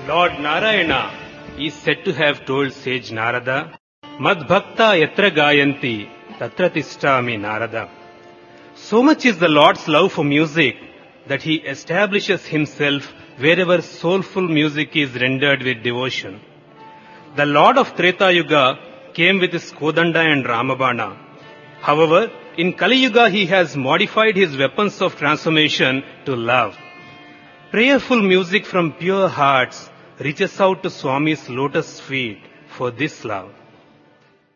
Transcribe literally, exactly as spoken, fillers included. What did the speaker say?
Lord Narayana is said to have told sage Narada, Mad Bhakta Yatra Gayanti Tatra Tishtami Narada. So much is the Lord's love for music that he establishes himself wherever soulful music is rendered with devotion. The Lord of Treta Yuga came with his Kodanda and Ramabana. However, in Kali Yuga he has modified his weapons of transformation to love. Prayerful music from pure hearts reaches out to Swami's lotus feet for this love.